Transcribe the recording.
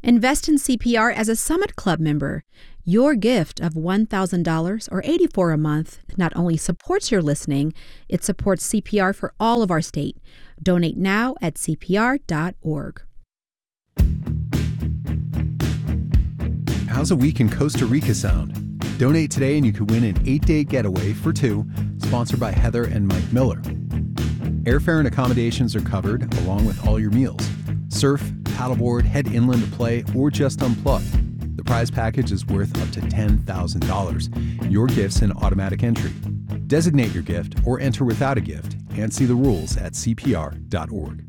Invest in CPR as a Summit Club member. Your gift of $1,000 or $84 a month not only supports your listening, it supports CPR for all of our state. Donate now at CPR.org. How's a week in Costa Rica sound? Donate today and you could win an 8-day getaway for two, sponsored by Heather and Mike Miller. Airfare and accommodations are covered, along with all your meals. Surf, paddleboard, head inland to play, or just unplug. The prize package is worth up to $10,000. Your gift's an automatic entry. Designate your gift or enter without a gift and see the rules at CPR.org.